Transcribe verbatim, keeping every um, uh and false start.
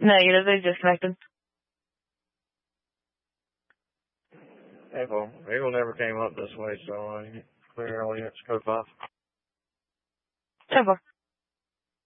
Negative, they disconnected. Eagle, Eagle never came up this way, so I clear all the code five. ten four.